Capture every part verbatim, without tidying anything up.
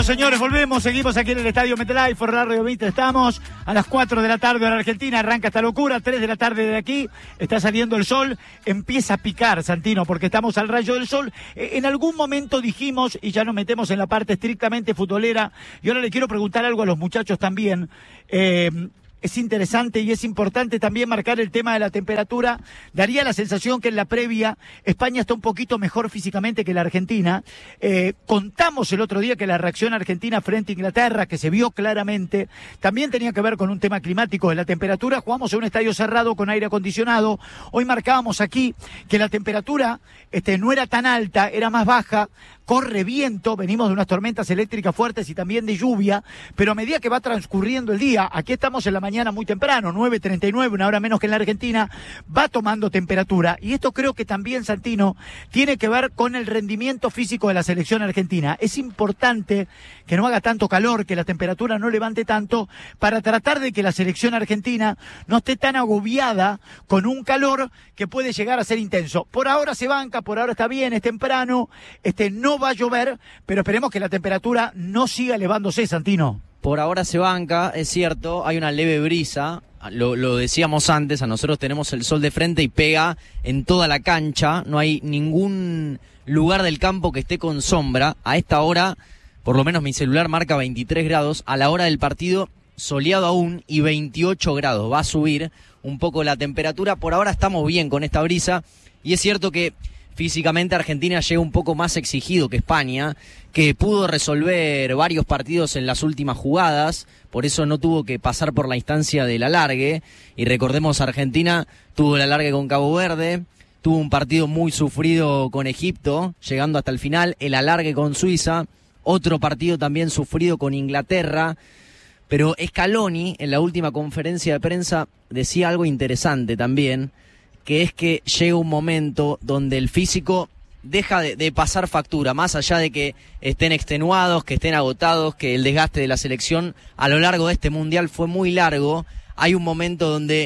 Bueno, señores, volvemos, seguimos aquí en el Estadio MetLife, por la Radio Mitre. Estamos a las cuatro de la tarde en Argentina, arranca esta locura, tres de la tarde de aquí, está saliendo el sol, empieza a picar, Santino, porque estamos al rayo del sol. Eh, en algún momento dijimos, y ya nos metemos en la parte estrictamente futbolera, y ahora le quiero preguntar algo a los muchachos también, eh, es interesante y es importante también marcar el tema de la temperatura. Daría la sensación que en la previa España está un poquito mejor físicamente que la Argentina. Eh, contamos el otro día que la reacción argentina frente a Inglaterra, que se vio claramente, también tenía que ver con un tema climático de la temperatura. Jugamos en un estadio cerrado con aire acondicionado. Hoy marcábamos aquí que la temperatura este, no era tan alta, era más baja. Corre viento, venimos de unas tormentas eléctricas fuertes y también de lluvia, pero a medida que va transcurriendo el día, aquí estamos en la mañana muy temprano, nueve treinta y nueve, una hora menos que en la Argentina, va tomando temperatura. Y esto creo que también, Santino, tiene que ver con el rendimiento físico de la selección argentina. Es importante que no haga tanto calor, que la temperatura no levante tanto, para tratar de que la selección argentina no esté tan agobiada con un calor que puede llegar a ser intenso. Por ahora se banca, por ahora está bien, es temprano, este no va a llover, pero esperemos que la temperatura no siga elevándose, Santino. Por ahora se banca, es cierto, hay una leve brisa, lo, lo decíamos antes, a nosotros tenemos el sol de frente y pega en toda la cancha, no hay ningún lugar del campo que esté con sombra. A esta hora, por lo menos mi celular marca veintitrés grados, a la hora del partido soleado aún y veintiocho grados, va a subir un poco la temperatura. Por ahora estamos bien con esta brisa y es cierto que físicamente Argentina llega un poco más exigido que España, que pudo resolver varios partidos en las últimas jugadas, por eso no tuvo que pasar por la instancia del alargue. Y recordemos, Argentina tuvo el alargue con Cabo Verde, tuvo un partido muy sufrido con Egipto, llegando hasta el final, el alargue con Suiza, otro partido también sufrido con Inglaterra. Pero Scaloni, en la última conferencia de prensa, decía algo interesante también, que es que llega un momento donde el físico deja de, de pasar factura, más allá de que estén extenuados, que estén agotados, que el desgaste de la selección a lo largo de este mundial fue muy largo. Hay un momento donde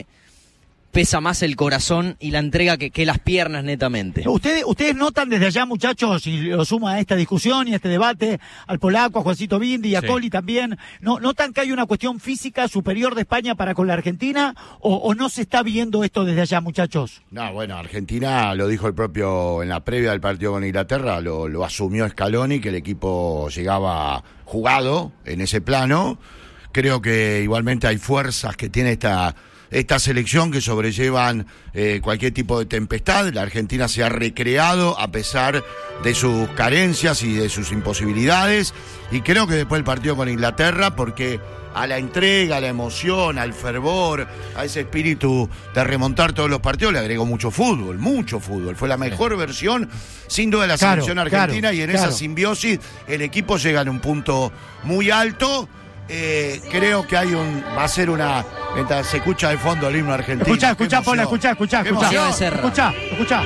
pesa más el corazón y la entrega que, que las piernas netamente. Ustedes, ustedes notan desde allá, muchachos, y lo suma a esta discusión y a este debate, al polaco, a Juancito Bindi y a sí. Coli también, ¿no, ¿notan que hay una cuestión física superior de España para con la Argentina o, o no se está viendo esto desde allá, muchachos? No, bueno, Argentina, lo dijo el propio en la previa del partido con Inglaterra, lo, lo asumió Scaloni, que el equipo llegaba jugado en ese plano. Creo que igualmente hay fuerzas que tiene esta... esta selección que sobrellevan eh, cualquier tipo de tempestad. La Argentina se ha recreado a pesar de sus carencias y de sus imposibilidades, y creo que después del partido con Inglaterra, porque a la entrega, a la emoción, al fervor, a ese espíritu de remontar todos los partidos le agregó mucho fútbol, mucho fútbol. Fue la mejor versión sin duda de la claro, selección argentina, claro, y en claro. esa simbiosis el equipo llega en un punto muy alto. Eh, creo que hay un va a ser una mientras se escucha de fondo el himno argentino. Escuchá, escuchá, Paula, escuchá, escuchá, escuchá, escuchá, escuchá.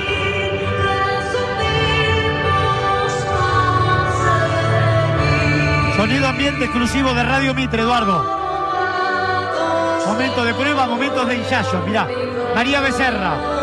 Sonido ambiente exclusivo de Radio Mitre, Eduardo. Momento de prueba, momentos de ensayo, mirá. María Becerra.